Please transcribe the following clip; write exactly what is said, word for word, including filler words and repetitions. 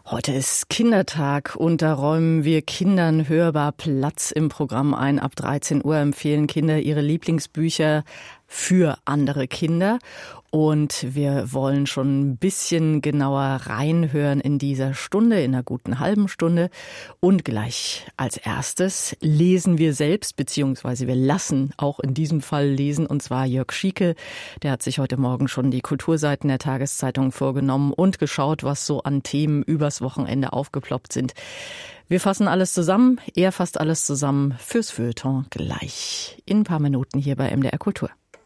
Heute ist Kindertag und da räumen wir Kindern hörbar Platz im Programm ein. Ab dreizehn Uhr empfehlen Kinder ihre Lieblingsbücher für andere Kinder. Und wir wollen schon ein bisschen genauer reinhören in dieser Stunde, in einer guten halben Stunde. Und gleich als erstes lesen wir selbst, beziehungsweise wir lassen auch in diesem Fall lesen, und zwar Jörg Schieke. Der hat sich heute Morgen schon die Kulturseiten der Tageszeitung vorgenommen und geschaut, was so an Themen übers Wochenende aufgeploppt sind. Wir fassen alles zusammen, er fasst alles zusammen fürs Feuilleton gleich in ein paar Minuten hier bei M D R Kultur.